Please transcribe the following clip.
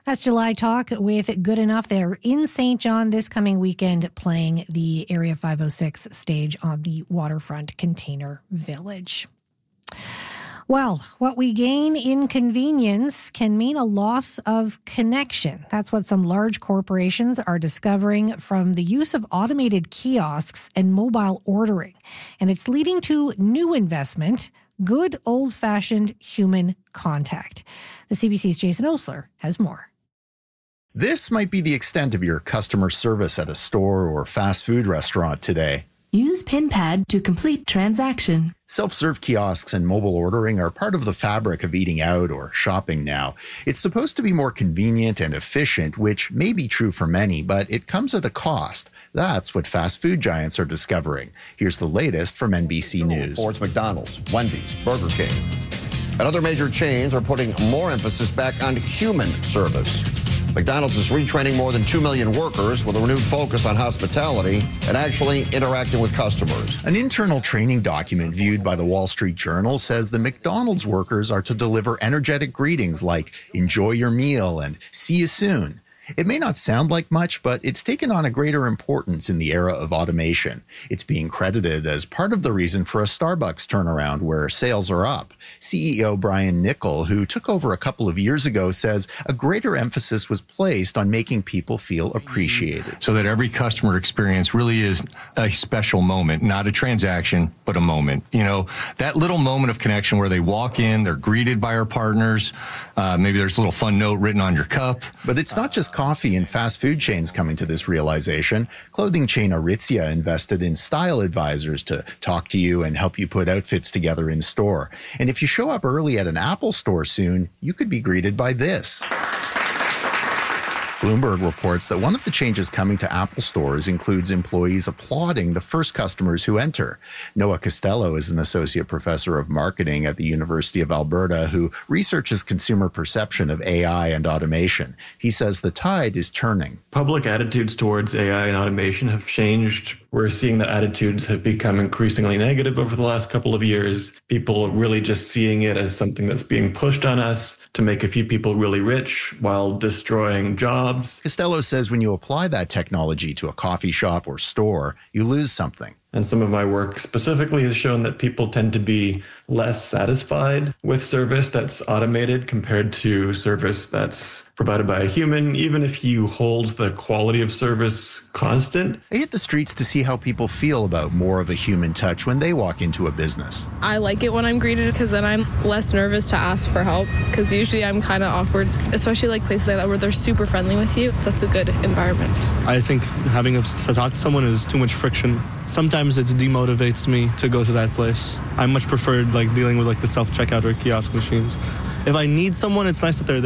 That's July Talk with Good Enough. They're in St. John this coming weekend playing the Area 506 stage on the Waterfront Container Village. Well, what we gain in convenience can mean a loss of connection. That's what some large corporations are discovering from the use of automated kiosks and mobile ordering. And it's leading to new investment, good old-fashioned human contact. The CBC's Jason Osler has more. This might be the extent of your customer service at a store or fast food restaurant today. Use PinPad to complete transaction. Self-serve kiosks and mobile ordering are part of the fabric of eating out or shopping now. It's supposed to be more convenient and efficient, which may be true for many, but it comes at a cost. That's what fast food giants are discovering. Here's the latest from NBC News. It's McDonald's, Wendy's, Burger King, and other major chains are putting more emphasis back on human service. McDonald's is retraining more than 2 million workers with a renewed focus on hospitality and actually interacting with customers. An internal training document viewed by the Wall Street Journal says the McDonald's workers are to deliver energetic greetings like "enjoy your meal" and "see you soon." It may not sound like much, but it's taken on a greater importance in the era of automation. It's being credited as part of the reason for a Starbucks turnaround where sales are up. CEO Brian Niccol, who took over a couple of years ago, says a greater emphasis was placed on making people feel appreciated. So that every customer experience really is a special moment, not a transaction, but a moment. You know, that little moment of connection where they walk in, they're greeted by our partners, maybe there's a little fun note written on your cup. But it's not just coffee and fast food chains coming to this realization. Clothing chain Aritzia invested in style advisors to talk to you and help you put outfits together in store. And if you show up early at an Apple store soon, you could be greeted by this. Bloomberg reports that one of the changes coming to Apple stores includes employees applauding the first customers who enter. Noah Costello is an associate professor of marketing at the University of Alberta who researches consumer perception of AI and automation. He says the tide is turning. Public attitudes towards AI and automation have changed. We're seeing that attitudes have become increasingly negative over the last couple of years. People really just seeing it as something that's being pushed on us to make a few people really rich while destroying jobs. Costello says when you apply that technology to a coffee shop or store, you lose something. And some of my work specifically has shown that people tend to be less satisfied with service that's automated compared to service that's provided by a human, even if you hold the quality of service constant. I hit the streets to see how people feel about more of a human touch when they walk into a business. I like it when I'm greeted because then I'm less nervous to ask for help because usually I'm kind of awkward, especially like places like that where they're super friendly with you. That's a good environment. I think having to talk to someone is too much friction. Sometimes it demotivates me to go to that place. I much preferred like dealing with like the self-checkout or kiosk machines. If I need someone, it's nice that they're there.